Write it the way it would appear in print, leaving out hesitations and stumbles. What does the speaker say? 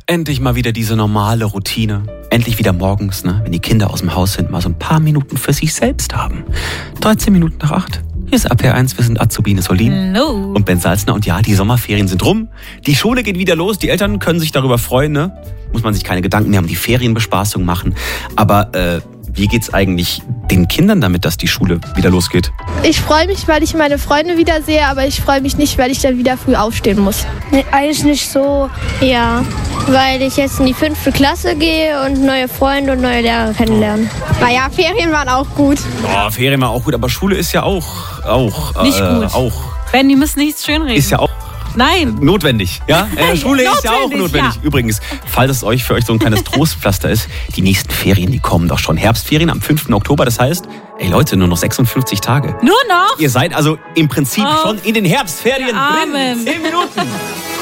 Endlich mal wieder diese normale Routine. Endlich wieder morgens, ne, wenn die Kinder aus dem Haus sind, mal so ein paar Minuten für sich selbst haben. 13 Minuten nach 8. Hier ist AP1, wir sind Azubine Solin und Ben Salzner. Und ja, die Sommerferien sind rum. Die Schule geht wieder los. Die Eltern können sich darüber freuen, ne? Muss man sich keine Gedanken mehr um die Ferienbespaßung machen. Aber wie geht's eigentlich den Kindern damit, dass die Schule wieder losgeht? Ich freue mich, weil ich meine Freunde wiedersehe, aber ich freue mich nicht, weil ich dann wieder früh aufstehen muss. Nee, eigentlich nicht so. Ja, weil ich jetzt in die 5. Klasse gehe und neue Freunde und neue Lehrer kennenlernen. Naja, Ferien waren auch gut. Oh, Ferien war auch gut, aber Schule ist ja auch nicht gut. Ben, die müssen nichts schönreden. Ist ja auch notwendig. Ja? Schule ist ja auch notwendig. Ja. Übrigens, falls es für euch so ein kleines Trostpflaster ist, die nächsten Ferien, die kommen doch schon. Herbstferien am 5. Oktober, das heißt, ey Leute, nur noch 56 Tage. Nur noch? Ihr seid also im Prinzip schon in den Herbstferien drin. 10 Minuten.